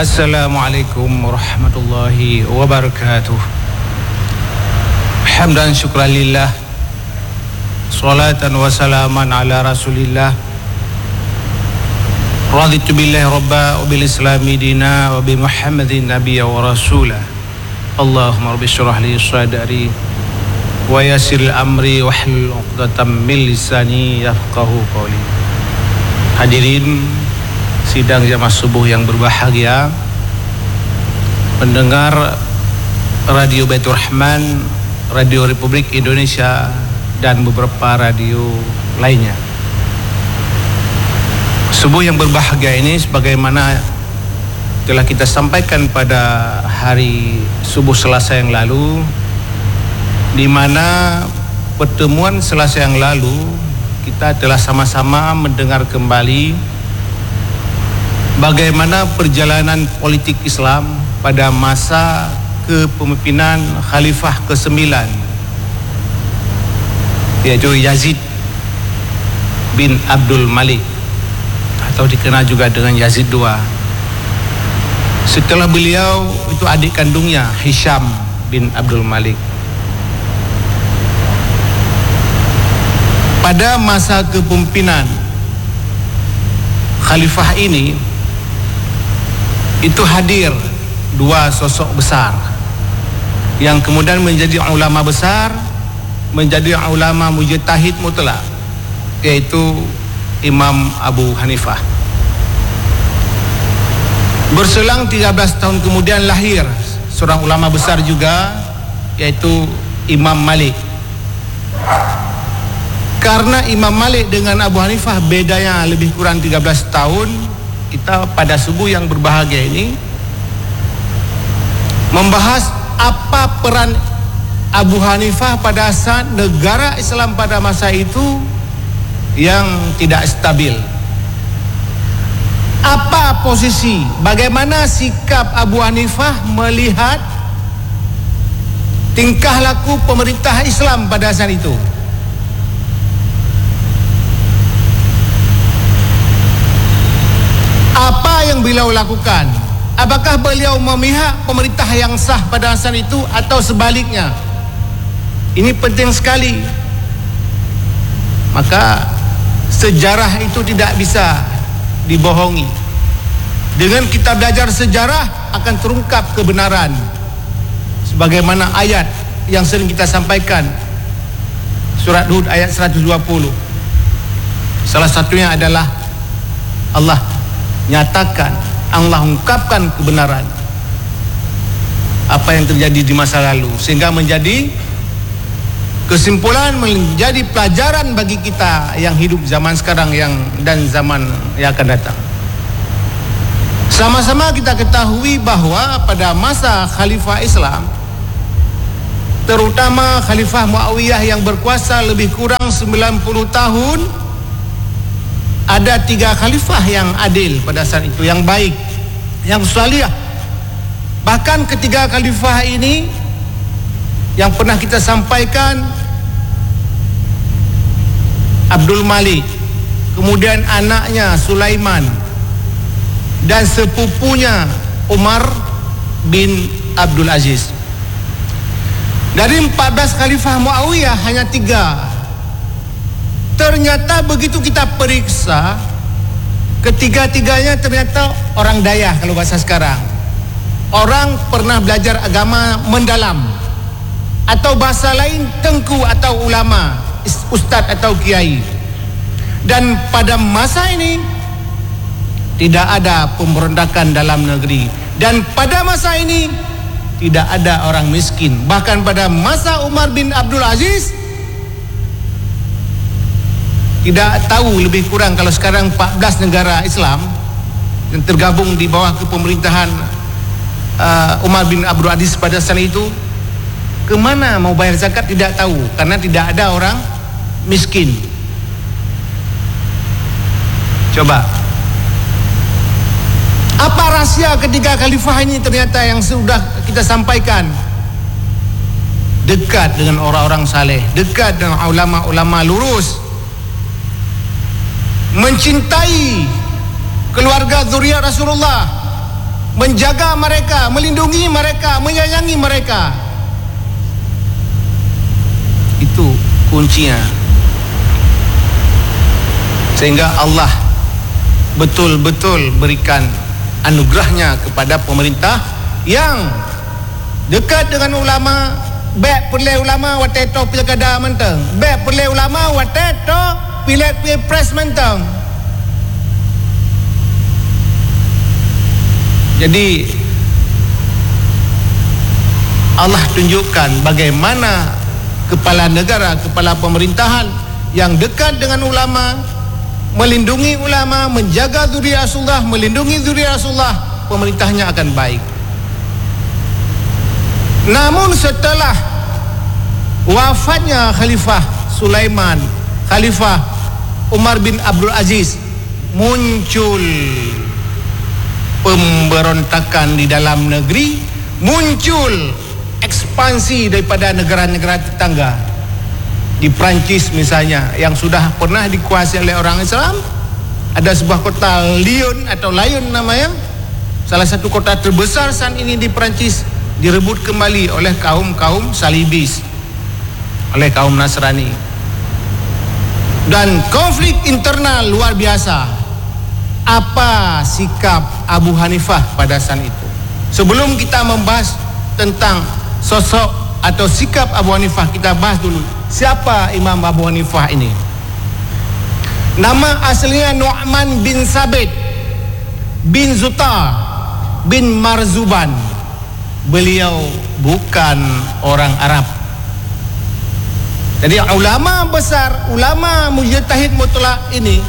Assalamualaikum warahmatullahi wabarakatuh. Hamdan syukran lillah, salatan wa salaman ala rasulillah. Raditu billahi rabba wa bil islami dina wa bi muhammadin nabiyya wa rasulah. Allahumma rabbi syrah li sadri wa yassir amri wahlul 'uqdatam min lisani yafqahu qawli. Hadirin sidang jamaah subuh yang berbahagia, pendengar Radio Baitur Rahman, Radio Republik Indonesia, dan beberapa radio lainnya. Subuh yang berbahagia ini sebagaimana telah kita sampaikan pada hari subuh Selasa yang lalu, di mana pertemuan Selasa yang lalu kita telah sama-sama mendengar kembali bagaimana perjalanan politik Islam pada masa kepemimpinan Khalifah ke-9, yaitu Yazid bin Abdul Malik, atau dikenal juga dengan Yazid II. Setelah beliau itu adik kandungnya Hisham bin Abdul Malik. Pada masa kepemimpinan Khalifah ini itu hadir dua sosok besar yang kemudian menjadi ulama besar, menjadi ulama mujtahid mutlak, yaitu Imam Abu Hanifah. Berselang 13 tahun kemudian lahir seorang ulama besar juga, yaitu Imam Malik. Karena Imam Malik dengan Abu Hanifah bedanya lebih kurang 13 tahun, kita pada subuh yang berbahagia ini membahas apa peran Abu Hanifah pada saat negara Islam pada masa itu yang tidak stabil. Apa posisi, bagaimana sikap Abu Hanifah melihat tingkah laku pemerintah Islam pada saat itu. Apa yang beliau lakukan? Apakah beliau memihak pemerintah yang sah pada saat itu atau sebaliknya? Ini penting sekali. Maka sejarah itu tidak bisa dibohongi. Dengan kita belajar sejarah akan terungkap kebenaran. Sebagaimana ayat yang sering kita sampaikan, surat Hud ayat 120. Salah satunya adalah Allah nyatakan, Allah ungkapkan kebenaran apa yang terjadi di masa lalu, sehingga menjadi kesimpulan, menjadi pelajaran bagi kita yang hidup zaman sekarang dan zaman yang akan datang. Sama-sama kita ketahui bahwa pada masa Khalifah Islam, terutama Khalifah Muawiyah yang berkuasa lebih kurang 90 tahun, ada 3 khalifah yang adil pada saat itu, yang baik, yang salihah. Bahkan ketiga khalifah ini yang pernah kita sampaikan, Abdul Malik, kemudian anaknya Sulaiman, dan sepupunya Umar bin Abdul Aziz. Dari 14 khalifah Muawiyah hanya 3. Ternyata begitu kita periksa, ketiga-tiganya ternyata orang dayah kalau bahasa sekarang. Orang pernah belajar agama mendalam, atau bahasa lain tengku atau ulama, ustadz atau kiai. Dan pada masa ini tidak ada pemberontakan dalam negeri, dan pada masa ini tidak ada orang miskin. Bahkan pada masa Umar bin Abdul Aziz, tidak tahu lebih kurang kalau sekarang 14 negara Islam yang tergabung di bawah kepemerintahan Umar bin Abdul Aziz pada saat itu, kemana mau bayar zakat tidak tahu, karena tidak ada orang miskin. Coba, apa rahasia ketiga khalifah ini? Ternyata yang sudah kita sampaikan, dekat dengan orang-orang saleh, dekat dengan ulama-ulama lurus, mencintai keluarga zuriat Rasulullah, menjaga mereka, melindungi mereka, menyayangi mereka. Itu kuncinya. Sehingga Allah betul-betul berikan anugerahnya kepada pemerintah yang dekat dengan ulama. Baik perleh ulama wateto pilkada mentang, baik perleh ulama wateto pilet pilpres mentang. Jadi Allah tunjukkan bagaimana kepala negara, kepala pemerintahan yang dekat dengan ulama, melindungi ulama, menjaga zuriat Rasulullah, melindungi zuriat Rasulullah, pemerintahnya akan baik. Namun setelah wafatnya Khalifah Sulaiman, Khalifah Umar bin Abdul Aziz, muncul pemberontakan di dalam negeri, muncul ekspansi daripada negara-negara tetangga. Di Perancis misalnya, yang sudah pernah dikuasai oleh orang Islam, ada sebuah kota Lyon atau Lyon namanya, salah satu kota terbesar saat ini di Perancis, direbut kembali oleh kaum salibis, oleh kaum Nasrani. Dan konflik internal luar biasa. Apa sikap Abu Hanifah pada saat itu? Sebelum kita membahas tentang sosok atau sikap Abu Hanifah, kita bahas dulu siapa Imam Abu Hanifah ini. Nama aslinya Nu'man bin Sabit bin Zuta bin Marzuban. Beliau bukan orang Arab. Jadi ulama besar, ulama mujtahid mutlak ini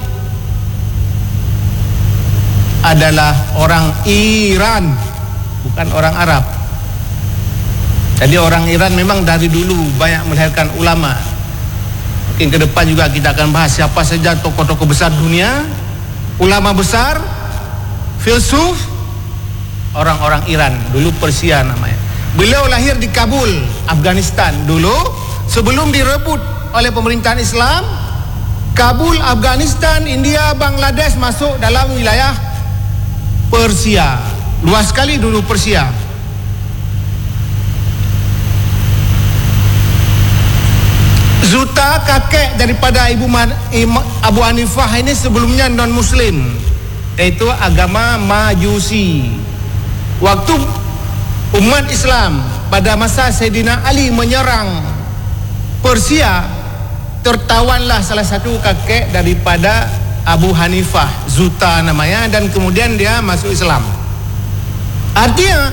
adalah orang Iran, bukan orang Arab. Jadi orang Iran memang dari dulu banyak melahirkan ulama. Mungkin ke depan juga kita akan bahas siapa saja tokoh-tokoh besar dunia, ulama besar, filsuf, orang-orang Iran, dulu Persia namanya. Beliau lahir di Kabul, Afghanistan dulu, sebelum direbut oleh pemerintahan Islam. Kabul, Afghanistan, India, Bangladesh masuk dalam wilayah Persia. Luas sekali dulu Persia. Zuta, kakek daripada Abu Hanifah ini sebelumnya non muslim, yaitu agama Majusi. Waktu umat Islam pada masa Sayyidina Ali menyerang Persia, tertawanlah salah satu kakek daripada Abu Hanifah, Zuta namanya, dan kemudian dia masuk Islam. Artinya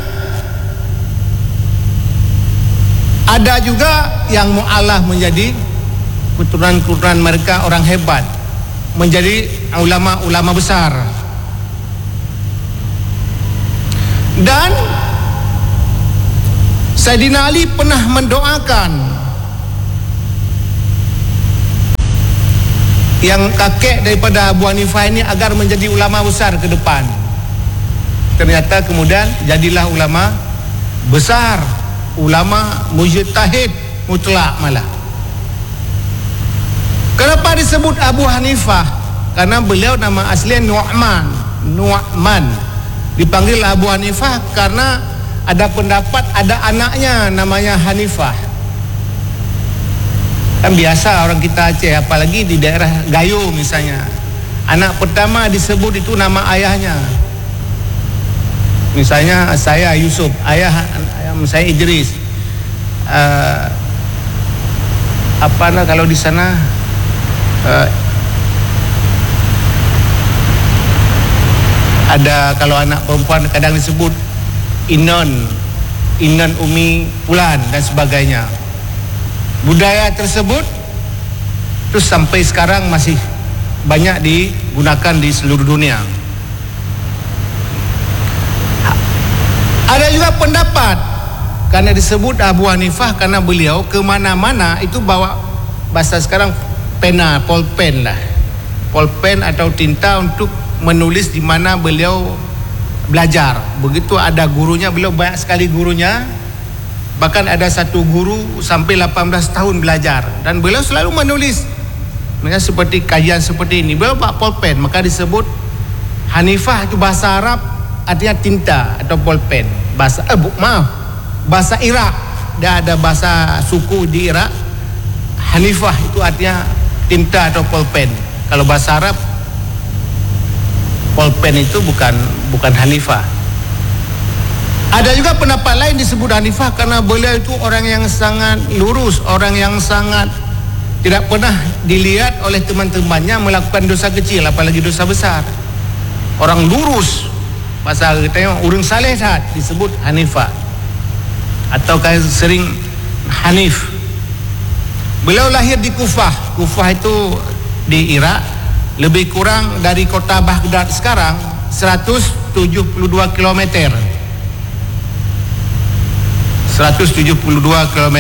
ada juga yang mu'alaf menjadi keturunan mereka orang hebat, menjadi ulama-ulama besar. Dan Sayyidina Ali pernah mendoakan yang kakek daripada Abu Hanifah ini agar menjadi ulama besar ke depan. Ternyata kemudian jadilah ulama besar, ulama mujtahid mutlak malah. Kenapa disebut Abu Hanifah? Karena beliau nama aslinya Nu'man. Dipanggil Abu Hanifah karena ada pendapat ada anaknya namanya Hanifah. Kan biasa orang kita Aceh, apalagi di daerah Gayo misalnya, anak pertama disebut itu nama ayahnya. Misalnya saya Yusuf, ayah saya Idris. Kalau di sana ada, kalau anak perempuan kadang disebut Inon Umi Pulan dan sebagainya. Budaya tersebut terus sampai sekarang masih banyak digunakan di seluruh dunia. Ada juga pendapat karena disebut Abu Hanifah karena beliau kemana-mana itu bawa, bahasa sekarang, pena, pulpen lah, pulpen atau tinta untuk menulis di mana beliau belajar. Begitu ada gurunya, beliau banyak sekali gurunya. Bahkan ada satu guru sampai 18 tahun belajar, dan beliau selalu menulis. Mereka seperti kajian seperti ini, beliau bawa pulpen, maka disebut Hanifah. Itu bahasa Arab artinya tinta atau bolpen. Bahasa Iraq, dia ada bahasa suku di Iraq. Hanifah itu artinya tinta atau bolpen. Kalau bahasa Arab, bolpen itu bukan Hanifah. Ada juga pendapat lain disebut Hanifah karena beliau itu orang yang sangat lurus, orang yang sangat tidak pernah dilihat oleh teman-temannya melakukan dosa kecil, apalagi dosa besar. Orang lurus, bahasa katanya orang saleh saat disebut Hanifah, atau sering Hanif. Beliau lahir di Kufah. Kufah itu di Irak, lebih kurang dari kota Baghdad sekarang 172 km. 172 km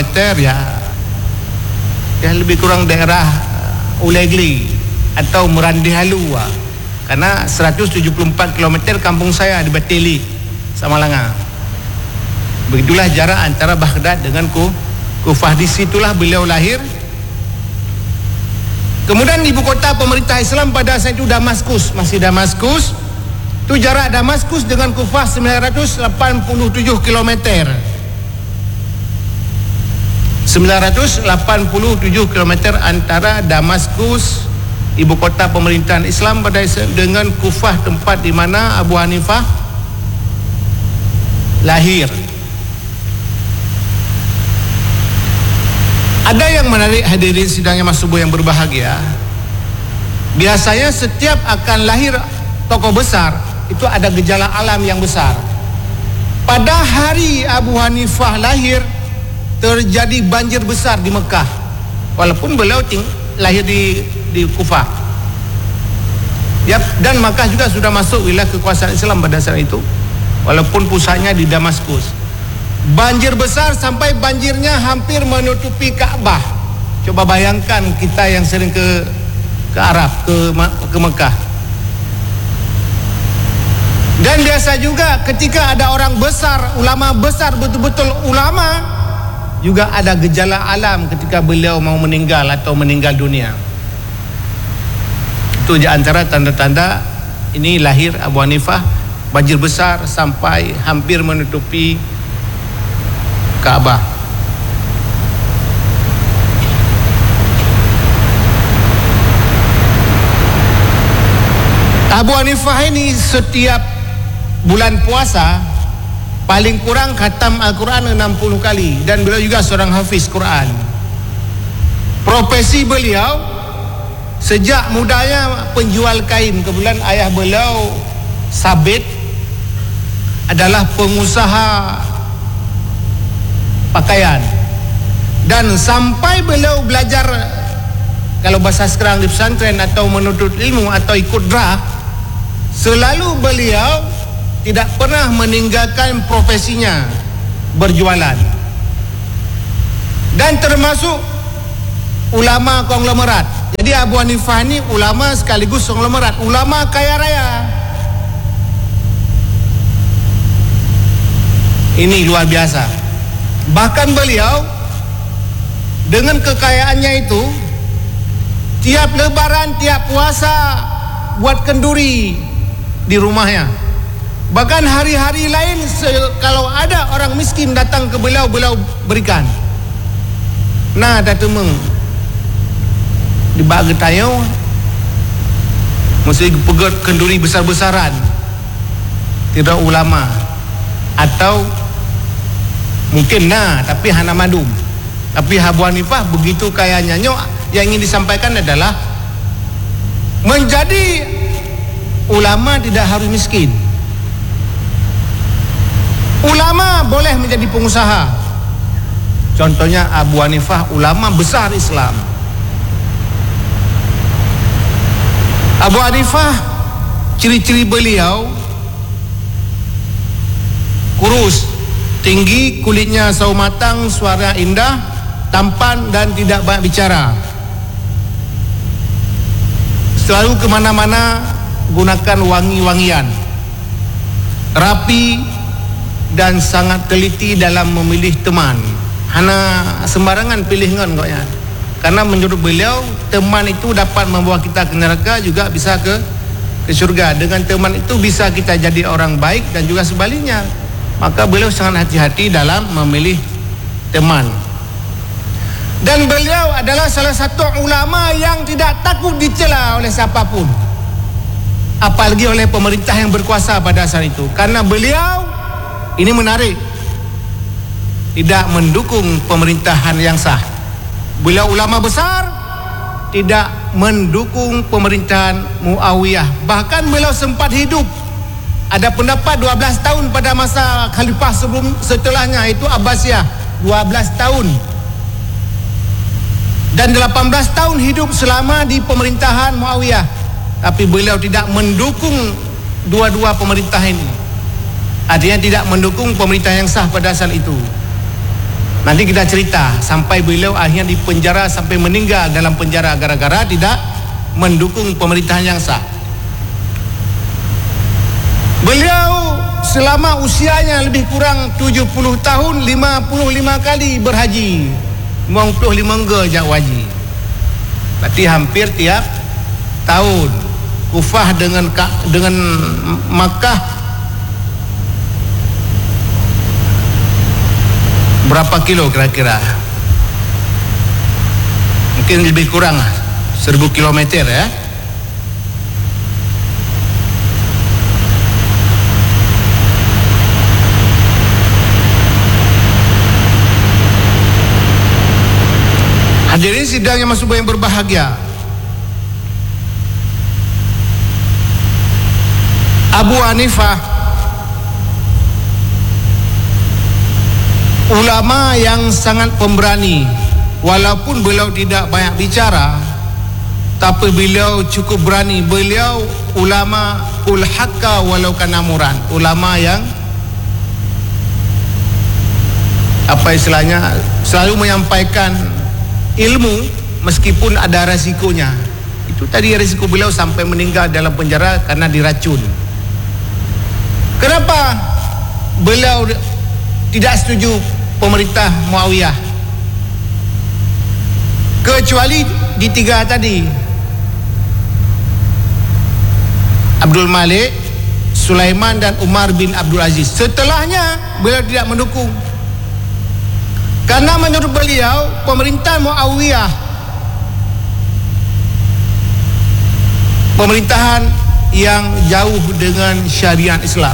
ya lebih kurang daerah Ulegli atau Merandi Halu. Karena 174 km kampung saya di Bateli, Samalanga. Begitulah jarak antara Baghdad dengan Kufah. Di situlah beliau lahir. Kemudian ibu kota pemerintah Islam pada saat itu Damaskus, masih Damaskus. Itu jarak Damaskus dengan Kufah 987 km. 987 km antara Damaskus, ibu kota pemerintahan Islam pada dengan Kufah, tempat di mana Abu Hanifah lahir. Ada yang menarik hadirin sidang yang subuh yang berbahagia. Biasanya setiap akan lahir tokoh besar itu ada gejala alam yang besar. Pada hari Abu Hanifah lahir terjadi banjir besar di Mekah, walaupun beliau lahir di Kufah. Dan Mekah juga sudah masuk wilayah kekuasaan Islam pada saat itu, walaupun pusatnya di Damaskus. Banjir besar sampai banjirnya hampir menutupi Ka'bah. Coba bayangkan kita yang sering ke Arab, ke Mekah. Dan biasa juga ketika ada orang besar, ulama besar, betul-betul ulama, juga ada gejala alam ketika beliau mau meninggal atau meninggal dunia. Itu di antara tanda-tanda ini lahir Abu Hanifah. Banjir besar sampai hampir menutupi Ka'bah. Abu Hanifah ini setiap bulan puasa paling kurang khatam Al-Quran 60 kali, dan beliau juga seorang hafiz Quran. Profesi beliau sejak mudanya penjual kain. Kebetulan ayah beliau Sabit adalah pengusaha pakaian, dan sampai beliau belajar, kalau bahasa sekarang di pesantren atau menuntut ilmu atau ikut drah, selalu beliau tidak pernah meninggalkan profesinya berjualan. Dan termasuk ulama konglomerat. Jadi Abu Hanifah ini ulama sekaligus konglomerat, ulama kaya raya. Ini luar biasa. Bahkan beliau dengan kekayaannya itu, tiap lebaran, tiap puasa buat kenduri di rumahnya. Bahkan hari-hari lain kalau ada orang miskin datang ke beliau, beliau berikan. Nah, ada temeng di bak getayo mesti pegat kenduri besar-besaran. Tidak ulama, atau mungkin tapi hana madum. Tapi Abu Hanifah begitu kayanya. Yang ingin disampaikan adalah menjadi ulama tidak harus miskin. Ulama boleh menjadi pengusaha. Contohnya Abu Hanifah, ulama besar Islam. Abu Hanifah, ciri-ciri beliau kurus, tinggi, kulitnya sawo matang, suara indah, tampan dan tidak banyak bicara. Selalu kemana-mana gunakan wangi-wangian, rapi dan sangat teliti dalam memilih teman. Hana sembarangan pilihan koknya. Karena menurut beliau teman itu dapat membawa kita ke neraka, juga bisa ke ke syurga. Dengan teman itu bisa kita jadi orang baik dan juga sebaliknya. Maka beliau sangat hati-hati dalam memilih teman. Dan beliau adalah salah satu ulama yang tidak takut dicela oleh siapapun, apalagi oleh pemerintah yang berkuasa pada saat itu. Karena beliau, ini menarik, tidak mendukung pemerintahan yang sah. Beliau ulama besar, tidak mendukung pemerintahan Muawiyah. Bahkan beliau sempat hidup, ada pendapat 12 tahun pada masa khalifah setelahnya, itu Abbasiyah, 12 tahun. Dan 18 tahun hidup selama di pemerintahan Muawiyah. Tapi beliau tidak mendukung dua-dua pemerintah ini. Artinya tidak mendukung pemerintah yang sah pada saat itu. Nanti kita cerita sampai beliau akhirnya dipenjara sampai meninggal dalam penjara gara-gara tidak mendukung pemerintahan yang sah. Beliau selama usianya lebih kurang 70 tahun 55 kali berhaji, 55 ke wajib. Berarti hampir tiap tahun. Kufah dengan Makkah berapa kilo kira-kira? Mungkin lebih kurang 1000 kilometer ya. Hadirin sidang yang masuk yang berbahagia, Abu Hanifah, ulama yang sangat pemberani. Walaupun beliau tidak banyak bicara, tapi beliau cukup berani. Beliau ulama ul haqqa walau kana muran, ulama yang apa istilahnya, selalu menyampaikan ilmu meskipun ada resikonya. Itu tadi resiko beliau sampai meninggal dalam penjara karena diracun. Kenapa beliau tidak setuju pemerintah Muawiyah? Kecuali di tiga tadi, Abdul Malik, Sulaiman dan Umar bin Abdul Aziz. Setelahnya beliau tidak mendukung. Karena menurut beliau pemerintah Muawiyah, pemerintahan yang jauh dengan syariat Islam,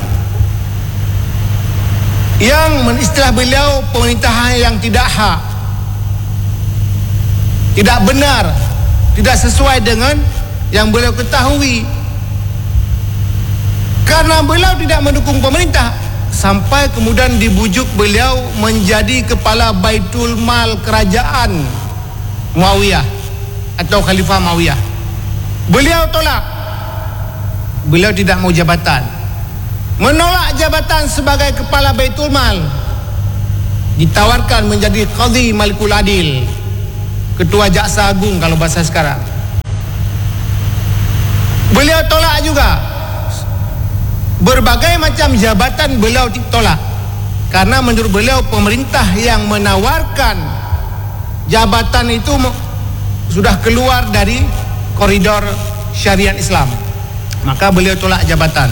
yang istilah beliau pemerintahan yang tidak hak, tidak benar, tidak sesuai dengan yang beliau ketahui. Karena beliau tidak mendukung pemerintah, sampai kemudian dibujuk beliau menjadi kepala Baitul Mal kerajaan Muawiyah atau Khalifah Muawiyah. Beliau tolak. Beliau tidak mau jabatan. Menolak jabatan sebagai kepala Baitul Mal. Ditawarkan menjadi Qadhi Malikul Adil, ketua jaksa agung kalau bahasa sekarang. Beliau tolak juga. Berbagai macam jabatan beliau ditolak. Karena menurut beliau pemerintah yang menawarkan jabatan itu sudah keluar dari koridor syariat Islam. Maka beliau tolak jabatan.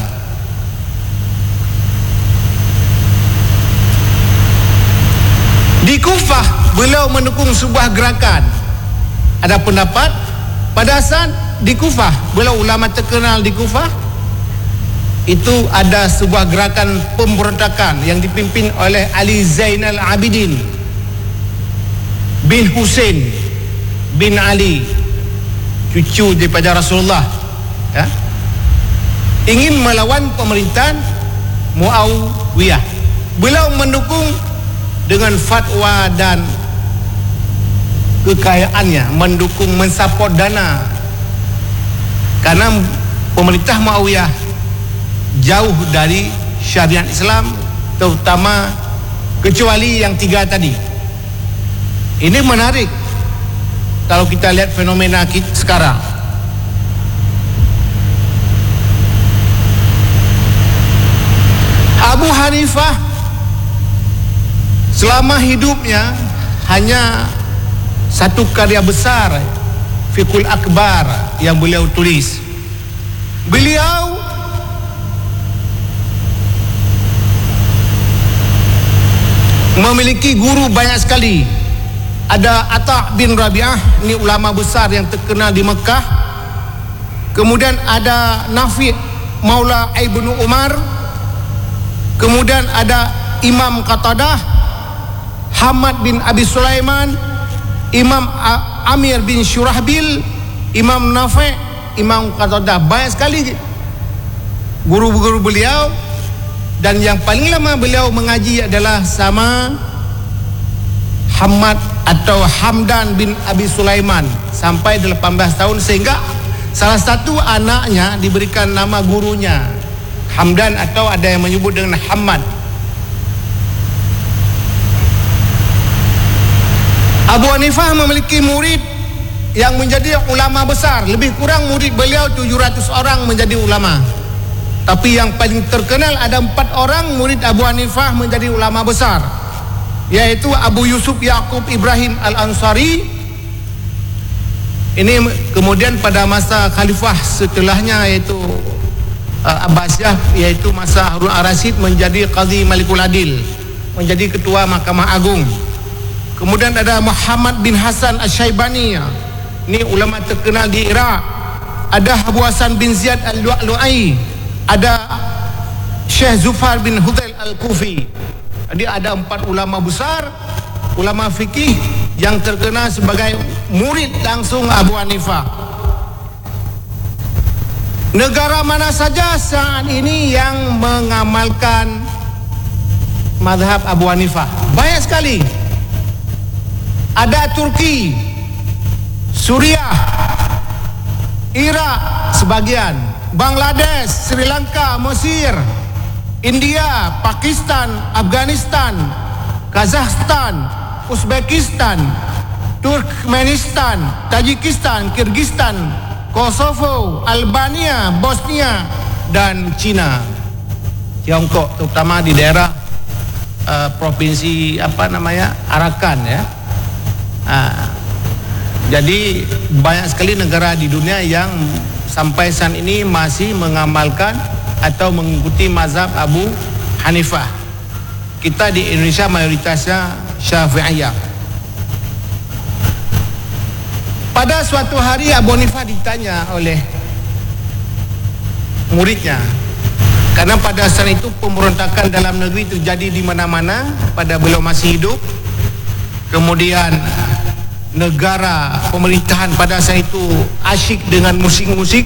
Di Kufah beliau mendukung sebuah gerakan. Ada pendapat pada saat di Kufah, beliau ulama terkenal di Kufah, itu ada sebuah gerakan pemberontakan yang dipimpin oleh Ali Zainal Abidin bin Hussein bin Ali, cucu daripada Rasulullah ya, ingin melawan pemerintahan Muawiyah. Beliau mendukung dengan fatwa dan kekayaannya, mendukung, mensupport dana. Karena pemerintah Muawiyah jauh dari syariat Islam, terutama kecuali yang tiga tadi. Ini menarik kalau kita lihat fenomena sekarang. Abu Hanifah selama hidupnya hanya satu karya besar, Fiqhul Akbar, yang beliau tulis. Beliau memiliki guru banyak sekali. Ada Atta' bin Rabi'ah, ini ulama besar yang terkenal di Mekah. Kemudian ada Nafi' Maula Ibnu Umar. Kemudian ada Imam Qatadah, Hamad bin Abi Sulaiman, Imam Amir bin Syurahbil, Imam Nafi', Imam Qatadah. Banyak sekali guru-guru beliau. Dan yang paling lama beliau mengaji adalah sama Hamad atau Hamdan bin Abi Sulaiman, sampai 18 tahun, sehingga salah satu anaknya diberikan nama gurunya Hamdan, atau ada yang menyebut dengan Hamad. Abu Hanifah memiliki murid yang menjadi ulama besar. Lebih kurang murid beliau 700 orang menjadi ulama. Tapi yang paling terkenal ada 4 orang murid Abu Hanifah menjadi ulama besar, yaitu Abu Yusuf Yaqub Ibrahim Al-Ansari. Ini kemudian pada masa khalifah setelahnya, yaitu Abbasiyah, yaitu masa Harun Ar-Rasyid, menjadi Qadhi Malikul Adil, menjadi ketua Mahkamah Agung. Kemudian ada Muhammad bin Hasan Asy-Syaibani, ini ulama terkenal di Iraq. Ada Abu Hasan bin Ziyad Al-Lu'ai, ada Syekh Zufar bin Hudail Al-Kufi. Jadi ada 4 ulama besar, ulama fikih yang terkenal sebagai murid langsung Abu Hanifah. Negara mana saja saat ini yang mengamalkan mazhab Abu Hanifah? Banyak sekali. Ada Turki, Suriah, Iraq sebagian, Bangladesh, Sri Lanka, Mesir, India, Pakistan, Afghanistan, Kazakhstan, Uzbekistan, Turkmenistan, Tajikistan, Kyrgyzstan, Kosovo, Albania, Bosnia, dan Cina. Tiongkok, terutama di daerah provinsi Arakan, ya. Jadi banyak sekali negara di dunia yang sampai saat ini masih mengamalkan atau mengikuti mazhab Abu Hanifah. Kita di Indonesia mayoritasnya Syafi'iyah. Pada suatu hari Abu Hanifah ditanya oleh muridnya, karena pada saat itu pemberontakan dalam negeri terjadi di mana-mana pada beliau masih hidup. Kemudian negara pemerintahan pada saat itu asyik dengan musik-musik,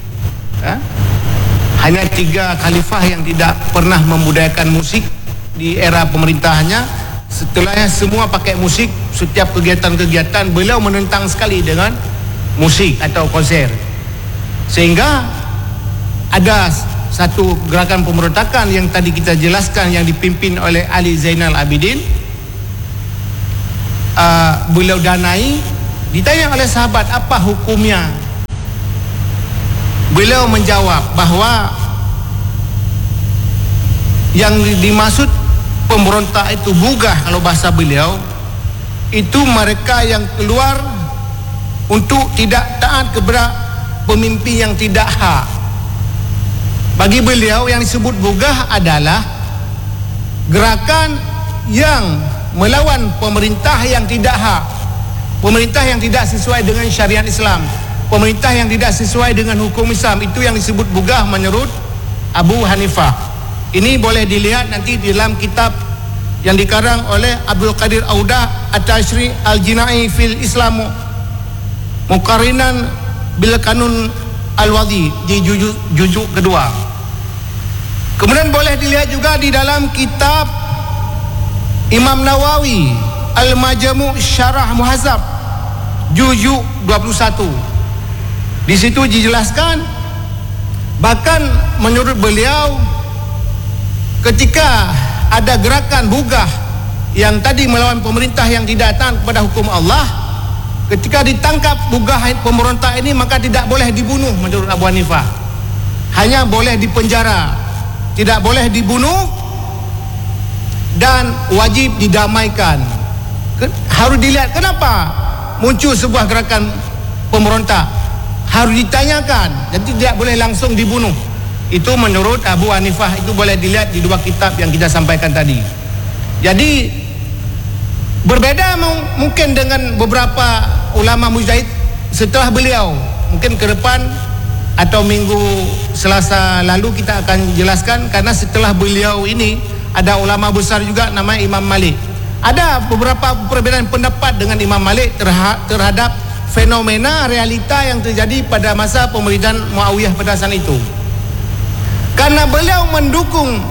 hanya 3 khalifah yang tidak pernah membudayakan musik di era pemerintahannya. Setelahnya semua pakai musik. Setiap kegiatan-kegiatan beliau menentang sekali dengan musik atau konser, sehingga ada satu gerakan pemberontakan yang tadi kita jelaskan yang dipimpin oleh Ali Zainal Abidin. Beliau danai. Ditanya oleh sahabat, apa hukumnya? Beliau menjawab bahwa yang dimaksud pemberontak itu bugah, kalau bahasa beliau itu mereka yang keluar untuk tidak taat kepada pemimpin yang tidak hak. Bagi beliau yang disebut bugah adalah gerakan yang melawan pemerintah yang tidak hak, pemerintah yang tidak sesuai dengan syariat Islam, pemerintah yang tidak sesuai dengan hukum Islam. Itu yang disebut bugah menurut Abu Hanifah. Ini boleh dilihat nanti di dalam kitab yang dikarang oleh Abdul Qadir Audah At-Tashri' Al-Jina'i fil Islam Muqarrinan bil Kanun Al-Wadhi di juzuk kedua. Kemudian boleh dilihat juga di dalam kitab Imam Nawawi Al-Majmu' Syarah Muhazzab juzuk 21. Di situ dijelaskan, bahkan menurut beliau ketika ada gerakan bugah yang tadi melawan pemerintah yang tidak taat kepada hukum Allah, ketika ditangkap bugah pemberontak ini maka tidak boleh dibunuh menurut Abu Hanifah, hanya boleh dipenjara, tidak boleh dibunuh dan wajib didamaikan. Harus dilihat kenapa muncul sebuah gerakan pemberontak. harus ditanyakan, jadi tidak boleh langsung dibunuh. Itu menurut Abu Hanifah, itu boleh dilihat di 2 kitab yang kita sampaikan tadi. Jadi berbeda mungkin dengan beberapa ulama mujtahid setelah beliau, mungkin ke depan atau minggu Selasa lalu kita akan jelaskan, karena setelah beliau ini ada ulama besar juga namanya Imam Malik. Ada beberapa perbedaan pendapat dengan Imam Malik terhadap fenomena realita yang terjadi pada masa pemerintahan Muawiyah pada saat itu. Karena beliau mendukung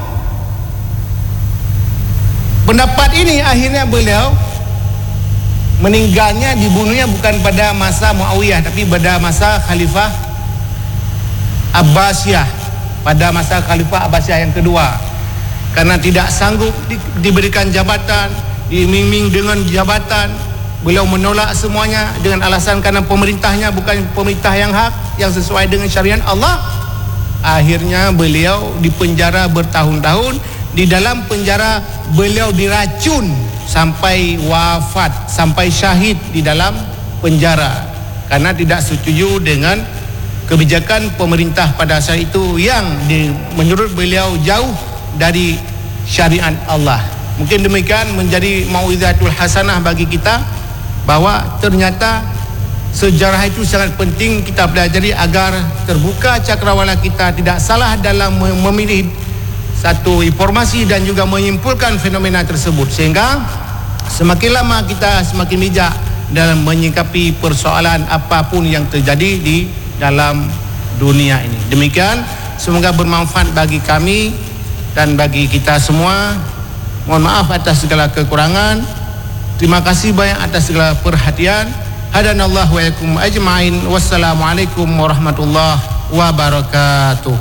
pendapat ini, akhirnya beliau meninggalnya, dibunuhnya bukan pada masa Muawiyah tapi pada masa Khalifah Abbasiyah, pada masa Khalifah Abbasiyah yang kedua. Karena tidak sanggup diberikan jabatan, diiming-iming dengan jabatan, beliau menolak semuanya dengan alasan karena pemerintahnya bukan pemerintah yang hak, yang sesuai dengan syariat Allah. Akhirnya beliau dipenjara bertahun-tahun. Di dalam penjara beliau diracun sampai wafat, sampai syahid di dalam penjara, karena tidak setuju dengan kebijakan pemerintah pada saat itu yang menurut beliau jauh dari syariat Allah. Mungkin demikian menjadi mau'izatul hasanah bagi kita, bahwa ternyata sejarah itu sangat penting kita pelajari agar terbuka cakrawala kita, tidak salah dalam memilih satu informasi dan juga menyimpulkan fenomena tersebut, sehingga semakin lama kita semakin bijak dalam menyikapi persoalan apapun yang terjadi di dalam dunia ini. Demikian, semoga bermanfaat bagi kami dan bagi kita semua. Mohon maaf atas segala kekurangan. Terima kasih banyak atas segala perhatian. Hadanallahu wa yakum ajma'in. Wassalamualaikum warahmatullahi wabarakatuh.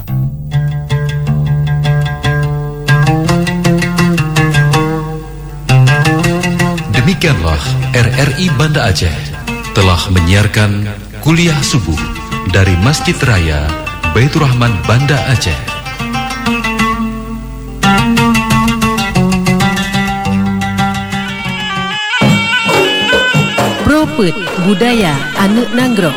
Demikianlah RRI Banda Aceh telah menyiarkan kuliah subuh dari Masjid Raya Baitur Rahman Banda Aceh. Propet Budaya Anu Nanggro.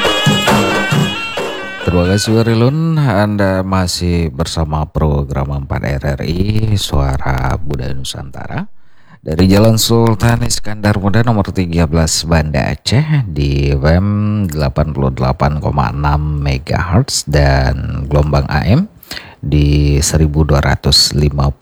Terima kasih Warilun, Anda masih bersama program 4 RRI Suara Budaya Nusantara dari Jalan Sultan Iskandar Muda nomor 13 Banda Aceh di FM 88,6 MHz dan gelombang AM di 1251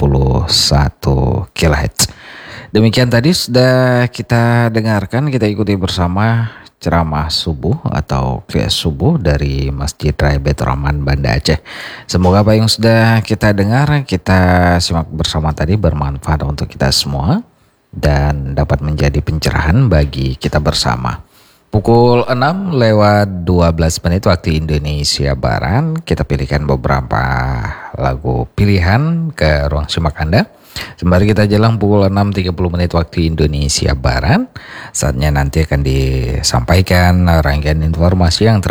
kHz. Demikian tadi sudah kita dengarkan, kita ikuti bersama ceramah subuh atau kuliah subuh dari Masjid Raya Baitur Rahman Banda Aceh. Semoga apa yang sudah kita dengar, kita simak bersama tadi bermanfaat untuk kita semua dan dapat menjadi pencerahan bagi kita bersama. Pukul 6 lewat 12 menit waktu Indonesia Barat, kita pilihkan beberapa lagu pilihan ke ruang simak Anda. Sembari kita jelang pukul 6.30 menit waktu Indonesia Barat, saatnya nanti akan disampaikan rangkaian informasi yang